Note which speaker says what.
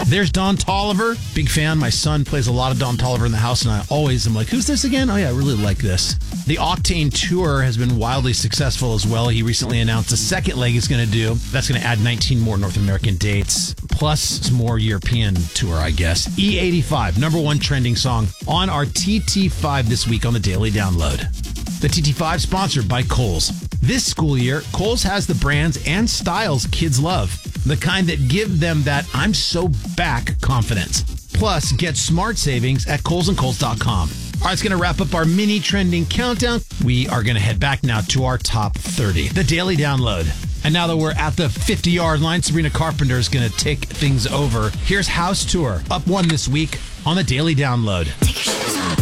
Speaker 1: There's Don Toliver. Big fan. My son plays a lot of Don Toliver in the house, and I always am like, who's this again? Oh, yeah, I really like this. The Octane Tour has been wildly successful as well. He recently announced a second leg he's going to do. That's going to add 19 more North American dates, plus some more European tour, I guess. E85, number one trending song on our TT5 this week on the Daily Download. The TT5 sponsored by Kohl's. This school year, Kohl's has the brands and styles kids love. The kind that give them that I'm so back confidence. Plus, get smart savings at KohlsandKohls.com. All right, it's going to wrap up our mini trending countdown. We are going to head back now to our top 30. The Daily Download. And now that we're at the 50-yard line, Sabrina Carpenter is going to take things over. Here's House Tour, up one this week on the Daily Download.